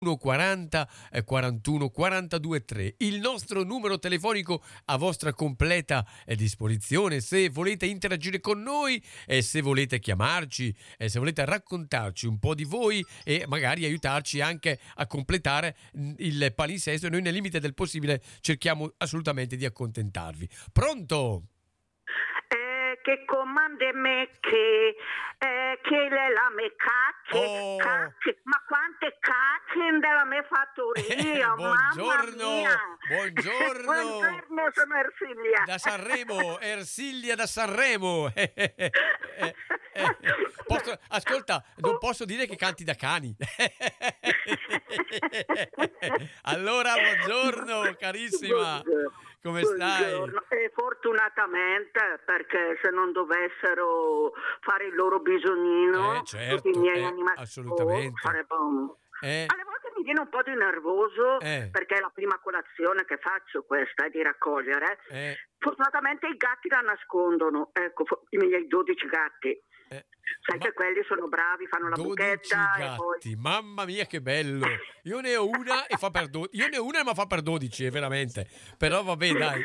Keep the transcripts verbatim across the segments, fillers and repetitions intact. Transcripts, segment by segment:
quaranta quarantuno quarantadue tre, il nostro numero telefonico a vostra completa disposizione se volete interagire con noi e se volete chiamarci e se volete raccontarci un po' di voi e magari aiutarci anche a completare il palinsesto. Noi nel limite del possibile cerchiamo assolutamente di accontentarvi. Pronto? Che comande me che eh, che le la me cacche, Oh. cacche, ma quante cacche della me fattoria, Eh, buongiorno, mamma mia. buongiorno. Buongiorno, sono Ersilia. Da Sanremo, Ersilia da Sanremo. Eh, eh, eh, eh. Posso- ascolta, non posso dire che canti da cani. Allora, buongiorno carissima, come stai? Buongiorno. E fortunatamente, perché se non dovessero fare il loro bisognino, Eh, certo, tutti i miei eh, animali, assolutamente. oh, sarebbe un- Eh, Alle volte mi viene un po' di nervoso Eh. perché è la prima colazione che faccio questa, è di raccogliere. eh, Fortunatamente i gatti la nascondono, ecco, fo- i miei dodici gatti. eh. Sai Ma- che quelli sono bravi, fanno la dodici buchetta e poi... gatti, mamma mia che bello. Io ne ho una e fa per do- io ne ho una ma fa per dodici, eh, veramente. Però vabbè, dai.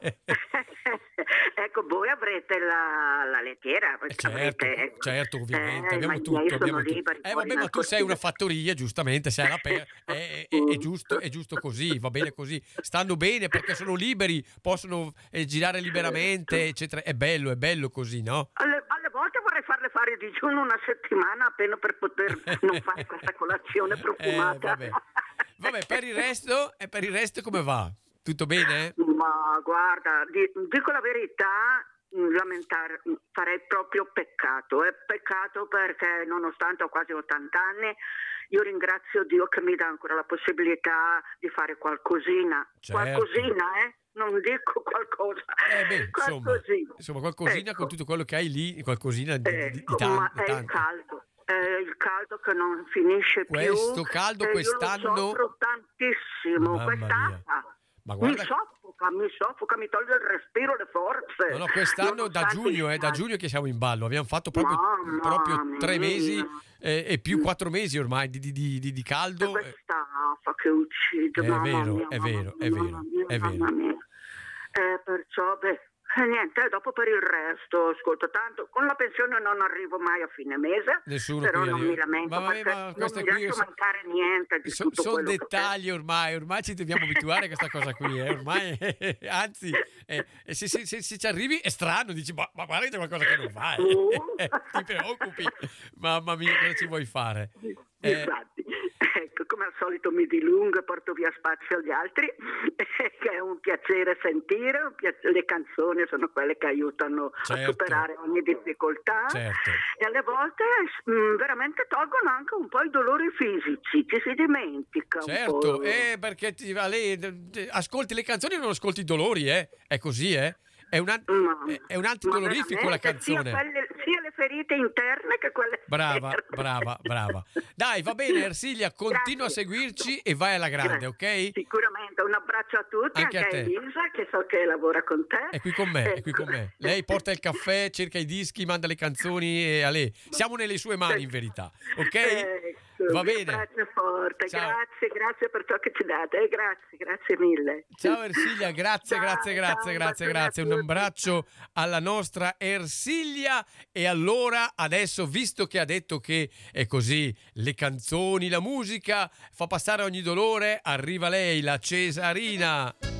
Ecco, voi avrete la, la lettiera, Eh, certo, avrete, ecco. certo, ovviamente, Eh, abbiamo ma i tutto, miei sono abbiamo tutto. liberi, Eh fuori vabbè, ma tu sei nascosti. una fattoria, giustamente, sei all'aperto, è, è- è- è giusto, è giusto così, va bene così. Stanno bene perché sono liberi, possono eh, girare liberamente, eccetera. È bello, è bello così, no? Alle, alle volte vorrei farle fare digiuno una settimana appena per poter non fare questa colazione Eh, profumata. vabbè. Vabbè, per il resto, e per il resto come va? Tutto bene? Ma guarda, di- dico la verità, mh, lamentare, mh, farei proprio peccato. È peccato perché nonostante ho quasi ottanta anni, io ringrazio Dio che mi dà ancora la possibilità di fare qualcosina. Certo. Qualcosina, eh? Non dico qualcosa. Eh beh, insomma, qualcosina. insomma, qualcosina Ecco. con tutto quello che hai lì, qualcosina di, di, di, di Ecco, tan- ma di è il tanto. caldo, è il caldo che non finisce Questo più. caldo e quest'anno- Io lo soffro tantissimo, Mamma quest'acqua. Ma guarda- Mi soffoca, mi soffoca, mi toglie il respiro, le forze. No, no, quest'anno da Nonostante giugno, il è da caldo. giugno che siamo in ballo. Abbiamo fatto proprio, Mamma proprio tre mia. mesi eh, e più quattro mesi ormai di, di- di- di- di E caldo. Eh, questa afa che uccide, È mamma vero, mia, è mamma vero, mia, è vero, mamma mia, è mamma vero. mia. Eh, perciò, beh, eh, niente, dopo per il resto, ascolta, tanto con la pensione non arrivo mai a fine mese, Nessuno però qui non arriva. mi lamento Ma vabbè, perché ma non queste mi qui lascio so- mancare niente di So- tutto sono quello che dettagli ormai, ormai ci dobbiamo abituare a questa cosa qui, eh, ormai, anzi, eh, se, se- se- se ci arrivi è strano, dici, ma, ma guarda c'è qualcosa che non va, eh. Uh. Ti preoccupi, mamma mia, cosa ci vuoi fare? Eh, Infatti, ecco, come al solito mi dilungo e porto via spazio agli altri, che è un piacere sentire, un piace- le canzoni sono quelle che aiutano Certo. a superare ogni difficoltà Certo. e alle volte mh, veramente tolgono anche un po' i dolori fisici, ci si dimentica un certo, po'. eh, perché ti, Ale, ascolti le canzoni e non ascolti i dolori, eh, è così, eh, è un, an- Ma- è- è un ma antidolorifico la veramente, sia canzone. quelle- sia le ferite interne che quelle Brava, esterne. brava, brava. Dai, va bene, Ersilia, continua a Grazie. seguirci e vai alla grande, ok? Sicuramente, un abbraccio a tutti, Anche anche, a a te. Elisa che so che lavora con te. È qui con me, è qui Ecco. con me. Lei porta il caffè, cerca i dischi, manda le canzoni e a lei. Siamo nelle sue mani in verità, ok? Ecco, Va un bene. abbraccio forte, Ciao. grazie, grazie per ciò che ci date, eh, grazie, grazie mille. Ciao Ersilia, grazie, Ciao, grazie, grazie, ciao, un grazie, bacione a grazie. Un tutti. abbraccio alla nostra Ersilia. E allora, adesso, visto che ha detto che è così, le canzoni, la musica fa passare ogni dolore, arriva lei, la Cesarina.